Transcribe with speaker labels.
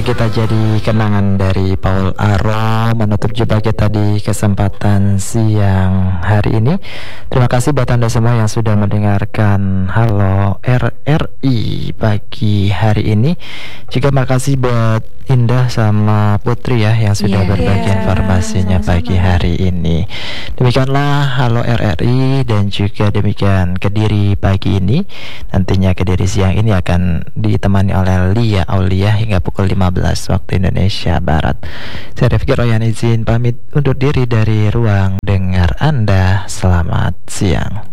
Speaker 1: kita jadi kenangan dari Paul Aro menutup jumpa kita di kesempatan siang hari ini. Terima kasih buat Anda semua yang sudah mendengarkan Halo RRI pagi hari ini. Juga makasih buat Indah sama Putri ya yang sudah berbagi informasinya pagi hari ini. Demikianlah Halo RRI dan juga demikian Kediri pagi ini. Nantinya Kediri siang ini akan ditemani oleh Lia Aulia hingga pukul 15 waktu Indonesia Barat. Saya Rifki Royan izin pamit undur diri dari ruang dengar Anda. Selamat siang.